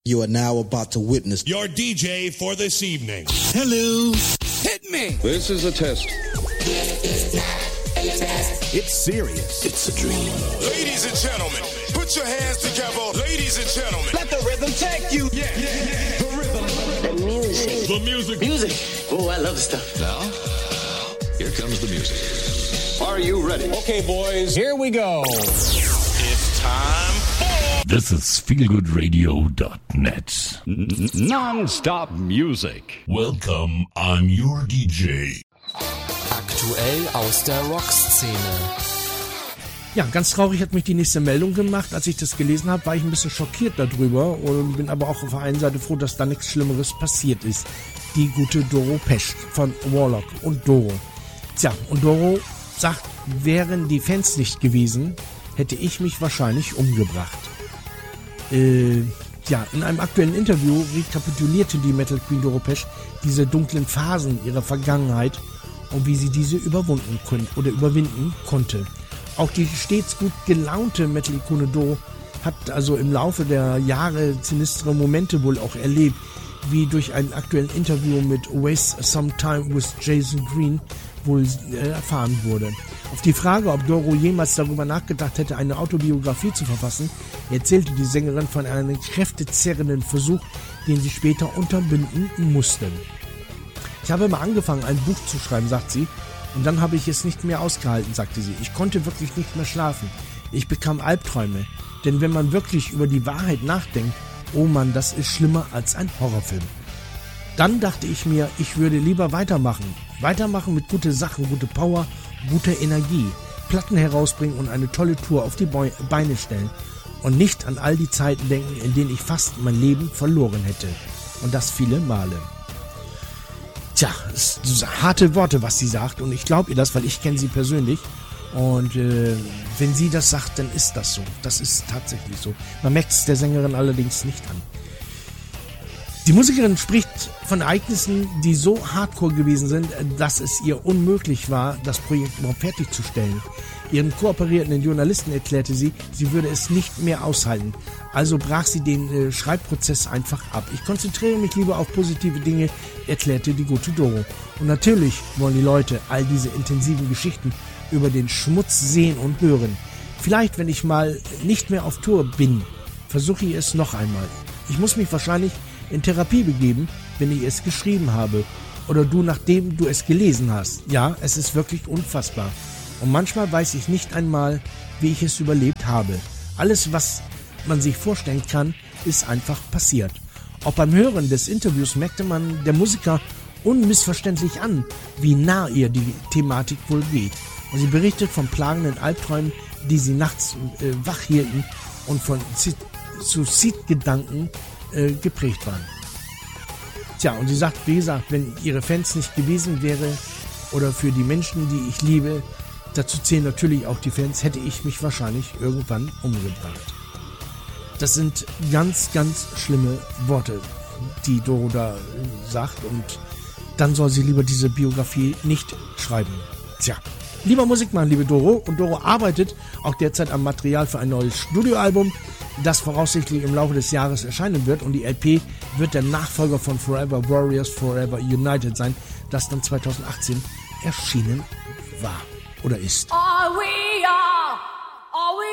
You are now about to witness your DJ for this evening. Hello. Hit me. This is a test. It's serious. It's a dream. Ladies and gentlemen, put your hands together. Ladies and gentlemen. Let the rhythm take you. Yeah. The rhythm. The music. The music. Music. Oh, I love this stuff. Now, here comes the music. Are you ready? Okay, boys, here we go. It's time for... This is feelgoodradio.net. Non-stop music. Welcome, I'm your DJ. Aktuell aus der Rockszene. Ja, ganz traurig hat mich die nächste Meldung gemacht. Als ich das gelesen habe, war ich ein bisschen schockiert darüber und bin aber auch auf der einen Seite froh, dass da nichts Schlimmeres passiert ist. Die gute Doro Pesch von Warlock und Doro. Tja, und Doro sagt, wären die Fans nicht gewesen, hätte ich mich wahrscheinlich umgebracht. In einem aktuellen Interview rekapitulierte die Metal Queen Doro Pesch diese dunklen Phasen ihrer Vergangenheit und wie sie diese überwinden konnte. Auch die stets gut gelaunte Metal-Ikone Doro hat also im Laufe der Jahre sinistere Momente wohl auch erlebt, wie durch ein aktuelles Interview mit Waste Some Time with Jason Green wohl erfahren wurde. Auf die Frage, ob Doro jemals darüber nachgedacht hätte, eine Autobiografie zu verfassen, erzählte die Sängerin von einem kräftezerrenden Versuch, den sie später unterbinden musste. Ich habe mal angefangen, ein Buch zu schreiben, sagt sie, und dann habe ich es nicht mehr ausgehalten, sagte sie. Ich konnte wirklich nicht mehr schlafen. Ich bekam Albträume, denn wenn man wirklich über die Wahrheit nachdenkt, oh Mann, das ist schlimmer als ein Horrorfilm. Dann dachte ich mir, ich würde lieber weitermachen mit gute Sachen, gute Power, guter Energie, Platten herausbringen und eine tolle Tour auf die Beine stellen und nicht an all die Zeiten denken, in denen ich fast mein Leben verloren hätte. Und das viele Male. Tja, es sind harte Worte, was sie sagt, und ich glaube ihr das, weil ich kenne sie persönlich. Und wenn sie das sagt, dann ist das so. Das ist tatsächlich so. Man merkt es der Sängerin allerdings nicht an. Die Musikerin spricht von Ereignissen, die so hardcore gewesen sind, dass es ihr unmöglich war, das Projekt überhaupt fertigzustellen. Ihren kooperierenden Journalisten erklärte sie, sie würde es nicht mehr aushalten. Also brach sie den Schreibprozess einfach ab. Ich konzentriere mich lieber auf positive Dinge, erklärte die gute Doro. Und natürlich wollen die Leute all diese intensiven Geschichten über den Schmutz sehen und hören. Vielleicht, wenn ich mal nicht mehr auf Tour bin, versuche ich es noch einmal. Ich muss mich wahrscheinlich in Therapie begeben, wenn ich es geschrieben habe. Oder du, nachdem du es gelesen hast. Ja, es ist wirklich unfassbar. Und manchmal weiß ich nicht einmal, wie ich es überlebt habe. Alles, was man sich vorstellen kann, ist einfach passiert. Auch beim Hören des Interviews merkte man der Musiker unmissverständlich an, wie nah ihr die Thematik wohl geht. Und sie berichtet von plagenden Albträumen, die sie nachts wach hielten und von Suizidgedanken geprägt waren. Tja, und sie sagt, wie gesagt, wenn ihre Fans nicht gewesen wäre oder für die Menschen, die ich liebe, dazu zählen natürlich auch die Fans, hätte ich mich wahrscheinlich irgendwann umgebracht. Das sind ganz, ganz schlimme Worte, die Doro da sagt, und dann soll sie lieber diese Biografie nicht schreiben. Tja, lieber Musik machen, liebe Doro, und Doro arbeitet auch derzeit am Material für ein neues Studioalbum, das voraussichtlich im Laufe des Jahres erscheinen wird, und die LP wird der Nachfolger von Forever Warriors, Forever United sein, das dann 2018 erschienen war oder ist.